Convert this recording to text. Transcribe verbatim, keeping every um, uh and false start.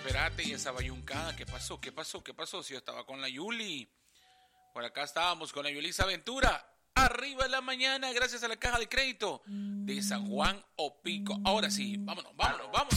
espérate, y esa bayuncada, ¿qué pasó? ¿Qué pasó? ¿Qué pasó? Si yo estaba con la Yuli. Por acá estábamos con la Yulisa Ventura. Arriba en la mañana, gracias a la caja de crédito de San Juan Opico. Ahora sí, vámonos, vámonos, vámonos.